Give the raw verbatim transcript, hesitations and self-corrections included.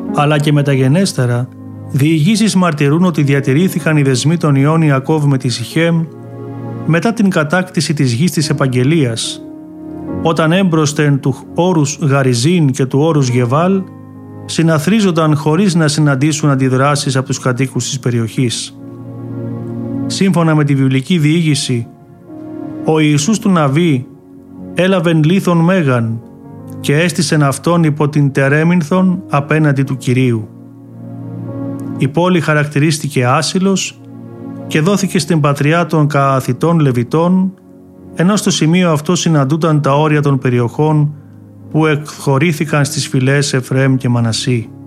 αλλά και μεταγενέστερα, διηγήσεις μαρτυρούν ότι διατηρήθηκαν οι δεσμοί των ιών Ιακώβ με τη Σιχέμ μετά την κατάκτηση της γης της Επαγγελίας, όταν έμπροσθεν του όρους Γαριζίν και του όρους Γεβάλ συναθρίζονταν χωρίς να συναντήσουν αντιδράσεις από τους κατοίκους της περιοχής. Σύμφωνα με τη βιβλική διήγηση, ο Ιησούς του Ναβί έλαβεν λίθον μέγαν και έστησεν αυτόν υπό την τερέμινθον απέναντι του Κυρίου. Η πόλη χαρακτηρίστηκε άσυλος και δόθηκε στην πατριά των Κααθιτών Λεβιτών, ενώ στο σημείο αυτό συναντούνταν τα όρια των περιοχών που εκχωρήθηκαν στις φυλές Εφραίμ και Μανασί.